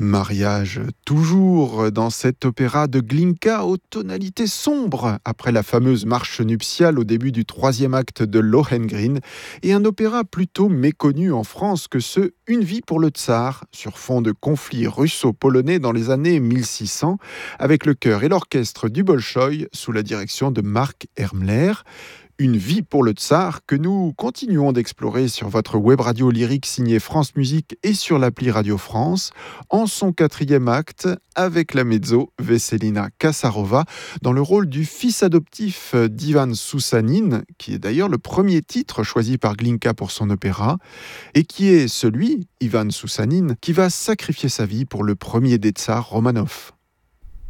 Mariage toujours dans cet opéra de Glinka aux tonalités sombres après la fameuse marche nuptiale au début du troisième acte de Lohengrin et un opéra plutôt méconnu en France que ce Une vie pour le tsar sur fond de conflit russo-polonais dans les années 1600 avec le chœur et l'orchestre du Bolchoï sous la direction de Marc Ermler. Une vie pour le tsar que nous continuons d'explorer sur votre web radio lyrique signée France Musique et sur l'appli Radio France en son quatrième acte avec la mezzo Vesselina Kasarova dans le rôle du fils adoptif d'Ivan Soussanine, qui est d'ailleurs le premier titre choisi par Glinka pour son opéra et qui est celui, Ivan Soussanine, qui va sacrifier sa vie pour le premier des tsars Romanov.